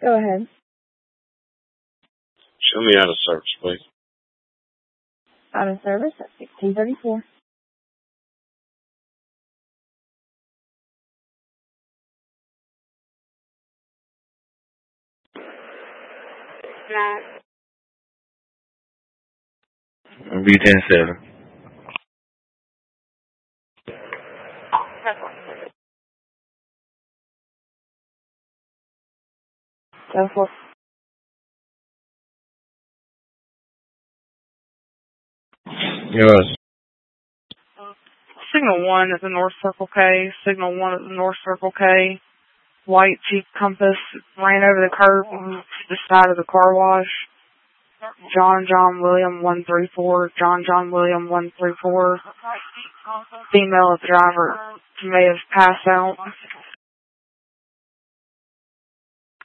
Go ahead. Show me out of service, please. Out of service at 1634. B107. Go for Yes. Signal 1 at the North Circle K. Signal 1 at the North Circle K. White Jeep Compass ran over the curb on the side of the car wash. John William 134. John William 134. Female driver may have passed out.